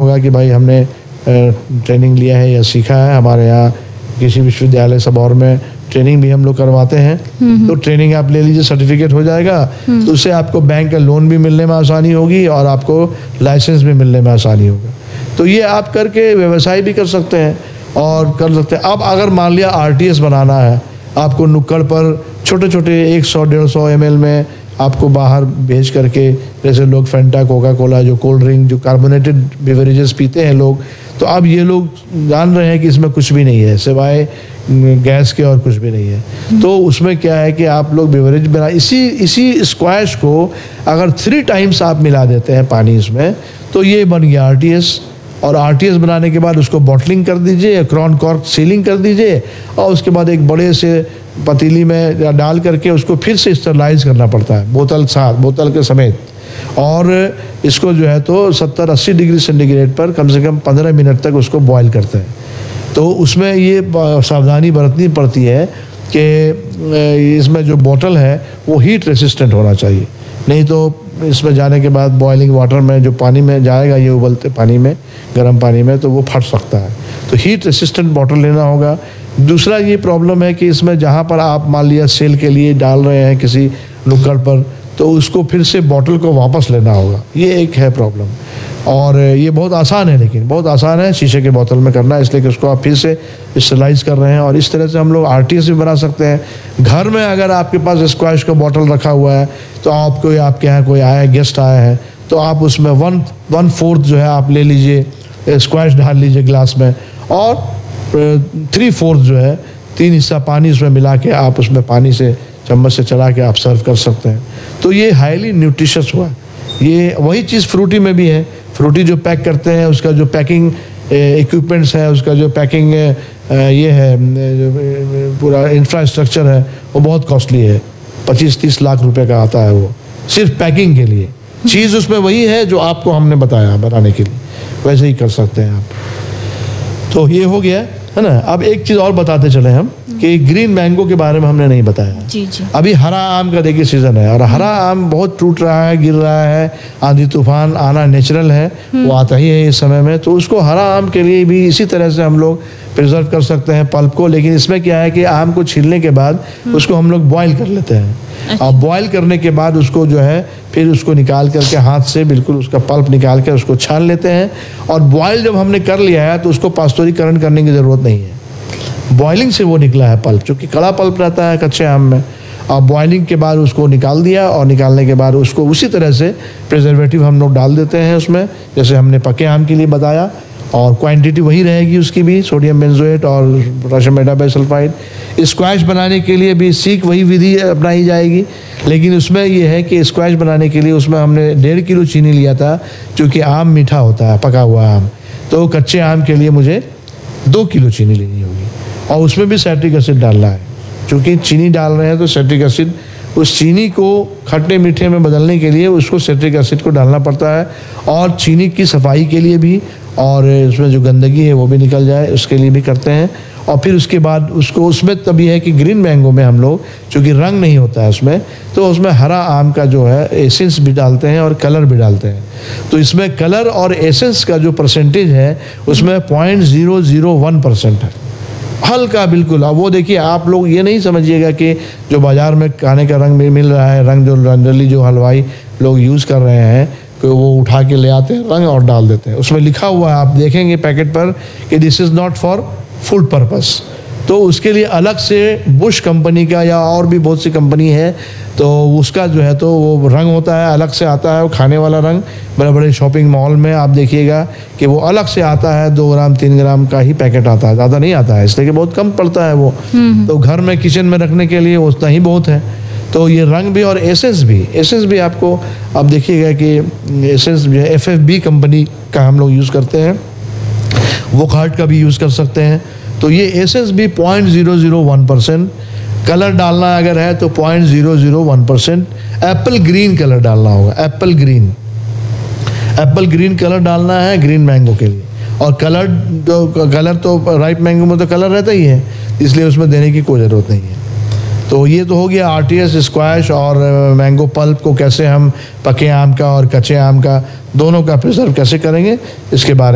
होगा कि भाई हमने ट्रेनिंग लिया है या सीखा है। हमारे यहाँ किसी विश्वविद्यालय सबौर में ट्रेनिंग भी हम लोग करवाते हैं, तो ट्रेनिंग आप ले लीजिए, सर्टिफिकेट हो जाएगा, तो उससे आपको बैंक का लोन भी मिलने में आसानी होगी और आपको लाइसेंस भी मिलने में आसानी होगा। तो ये आप करके व्यवसाय भी कर सकते हैं और कर सकते हैं। अब अगर मान लिया आरटीएस बनाना है, आपको नुक्कड़ पर छोटे छोटे 100-150 ml में आपको बाहर भेज करके, जैसे लोग फेंटा, कोका कोला, जो कोल्ड ड्रिंक, जो कार्बोनेटेड बेवरेजेस पीते हैं लोग, तो अब ये लोग जान रहे हैं कि इसमें कुछ भी नहीं है सिवाय गैस के और कुछ भी नहीं है। तो उसमें क्या है कि आप लोग बेवरेज बना, इसी स्क्वैश को अगर 3 टाइम्स आप मिला देते हैं पानी इसमें, तो ये बन गया आरटीएस। और आरटीएस बनाने के बाद उसको बॉटलिंग कर दीजिए, क्रॉन कॉर्क सीलिंग कर दीजिए, और उसके बाद एक बड़े से पतीली में डाल करके उसको फिर से स्टरलाइज करना पड़ता है, बोतल के समेत। और इसको जो है तो 70-80 डिग्री सेंटीग्रेड पर कम से कम 15 मिनट तक उसको बॉयल करते हैं। तो उसमें ये सावधानी बरतनी पड़ती है कि इसमें जो बोतल है वो हीट रेसिस्टेंट होना चाहिए, नहीं तो इसमें जाने के बाद बॉइलिंग वाटर में जो पानी में जाएगा, ये उबलते पानी में, गर्म पानी में, तो वो फट सकता है। तो हीट रेसिस्टेंट बॉटल लेना होगा। दूसरा ये प्रॉब्लम है कि इसमें जहाँ पर आप मान लिया सेल के लिए डाल रहे हैं किसी नुक्कड़ पर, तो उसको फिर से बॉटल को वापस लेना होगा, ये एक है प्रॉब्लम। और ये बहुत आसान है, लेकिन बहुत आसान है शीशे के बोतल में करना, इसलिए कि उसको आप फिर से स्टरलाइज कर रहे हैं। और इस तरह से हम लोग आरटीएस भी बना सकते हैं। घर में अगर आपके पास स्क्वैश का बॉटल रखा हुआ है, तो आपको आपके यहाँ कोई आया है, गेस्ट आया है, तो आप उसमें 1/4 जो है आप ले लीजिए, स्क्वैश डाल लीजिए ग्लास में, और 3/4 जो है 3 हिस्सा पानी उसमें मिला के आप उसमें पानी से चम्मच से चला के आप सर्व कर सकते हैं। तो ये हाईली न्यूट्रिशियस हुआ। ये वही चीज़ फ्रूटी में भी है। फ्रूटी जो पैक करते हैं, उसका जो पैकिंग इक्विपमेंट्स है, उसका जो पैकिंग ये है, पूरा इंफ्रास्ट्रक्चर है, वो बहुत कॉस्टली है। 25-30 लाख रुपए का आता है वो, सिर्फ पैकिंग के लिए। चीज़ उसमें वही है जो आपको हमने बताया बनाने के लिए, वैसे ही कर सकते हैं आप। तो ये हो गया है ना। अब एक चीज़ और बताते चले हम कि ग्रीन मैंगो के बारे में हमने नहीं बताया। जी जी। अभी हरा आम का देखिए सीजन है, और हरा आम बहुत टूट रहा है, गिर रहा है, आंधी तूफान आना नेचुरल है, वो आता ही है इस समय में। तो उसको हरा आम के लिए भी इसी तरह से हम लोग प्रिजर्व कर सकते हैं पल्प को। लेकिन इसमें क्या है कि आम को छीलने के बाद उसको हम लोग बॉयल कर लेते हैं, और बॉयल करने के बाद उसको जो है फिर उसको निकाल करके हाथ से बिल्कुल उसका पल्प निकाल कर उसको छान लेते हैं। और बॉयल जब हमने कर लिया है तो उसको पास्चुरीकरण करने की ज़रूरत नहीं है, बॉइलिंग से वो निकला है पल्प, क्योंकि कड़ा पल्प रहता है कच्चे आम में। और बॉइलिंग के बाद उसको निकाल दिया, और निकालने के बाद उसको उसी तरह से प्रिजर्वेटिव हम लोग डाल देते हैं उसमें, जैसे हमने पके आम के लिए बताया। और क्वांटिटी वही रहेगी उसकी भी, सोडियम बेंजोएट और पोटेशियम मेटाबाइसल्फाइड। स्क्वैश बनाने के लिए भी सीख वही विधि अपनाई जाएगी, लेकिन उसमें यह है कि स्क्वैश बनाने के लिए उसमें हमने 1.5 किलो चीनी लिया था, क्योंकि आम मीठा होता है, पका हुआ आम। तो कच्चे आम के लिए मुझे 2 किलो चीनी लेनी होगी, और उसमें भी साइट्रिक एसिड डालना है, क्योंकि चीनी डाल रहे हैं तो साइट्रिक एसिड उस चीनी को खट्टे मीठे में बदलने के लिए उसको साइट्रिक एसिड को डालना पड़ता है। और चीनी की सफाई के लिए भी, और उसमें जो गंदगी है वो भी निकल जाए, उसके लिए भी करते हैं। और फिर उसके बाद उसको उसमें तभी है कि ग्रीन मैंगो में हम लोग, चूँकि रंग नहीं होता है उसमें, तो उसमें हरा आम का जो है एसेंस भी डालते हैं और कलर भी डालते हैं। तो इसमें कलर और एसेंस का जो परसेंटेज है उसमें 0.001% है, हल्का बिल्कुल। अब वो देखिए, आप लोग ये नहीं समझिएगा कि जो बाज़ार में खाने का रंग मिल रहा है, रंग जो जनरली जो हलवाई लोग यूज़ कर रहे हैं, कि वो उठा के ले आते हैं रंग और डाल देते हैं। उसमें लिखा हुआ है, आप देखेंगे पैकेट पर, कि this is not for food purpose. तो उसके लिए अलग से बुश कंपनी का या और भी बहुत सी कंपनी है, तो उसका जो है तो वो रंग होता है, अलग से आता है वो खाने वाला रंग। बड़े बड़े शॉपिंग मॉल में आप देखिएगा कि वो अलग से आता है, 2 ग्राम 3 ग्राम का ही पैकेट आता है, ज़्यादा नहीं आता है, इसलिए कि बहुत कम पड़ता है वो। तो घर में किचन में रखने के लिए उतना ही बहुत है। तो ये रंग भी और एसेंस भी आपको, आप देखिएगा कि एसेंस जो है FFB कंपनी का हम लोग यूज़ करते हैं, वो कार्ड का भी यूज़ कर सकते हैं। तो ये एसेंस भी 0.001%, कलर डालना अगर है तो 0.001%। एप्पल ग्रीन कलर डालना होगा, एप्पल ग्रीन कलर डालना है ग्रीन मैंगो के लिए। और कलर तो राइप मैंगो में तो कलर रहता ही है, इसलिए उसमें देने की कोई ज़रूरत नहीं है। तो ये तो हो गया आरटीएस, स्क्वैश और मैंगो पल्प को कैसे हम पके आम का और कच्चे आम का दोनों का प्रिजर्व कैसे करेंगे, इसके बारे में